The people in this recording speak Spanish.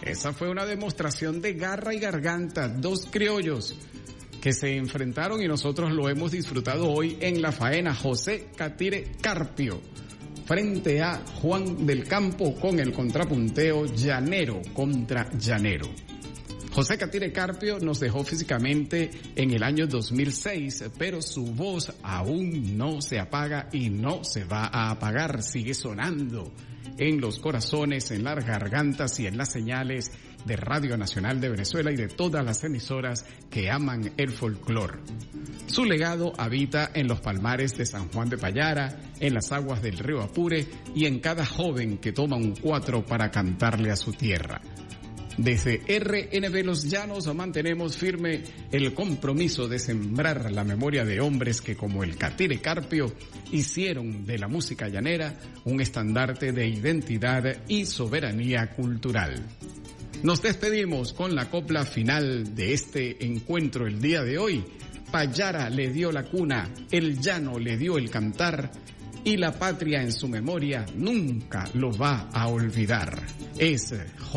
Esa fue una demostración de garra y garganta, dos criollos que se enfrentaron y nosotros lo hemos disfrutado hoy en La Faena. José Catire Carpio frente a Juan del Campo con el contrapunteo llanero contra llanero. José Catire Carpio nos dejó físicamente en el año 2006, pero su voz aún no se apaga y no se va a apagar, sigue sonando en los corazones, en las gargantas y en las señales de Radio Nacional de Venezuela y de todas las emisoras que aman el folclore. Su legado habita en los palmares de San Juan de Payara, en las aguas del río Apure y en cada joven que toma un cuatro para cantarle a su tierra. Desde RNB Los Llanos mantenemos firme el compromiso de sembrar la memoria de hombres que, como el Catire Carpio, hicieron de la música llanera un estandarte de identidad y soberanía cultural. Nos despedimos con la copla final de este encuentro el día de hoy. Payara le dio la cuna, el llano le dio el cantar, y la patria en su memoria nunca lo va a olvidar. Es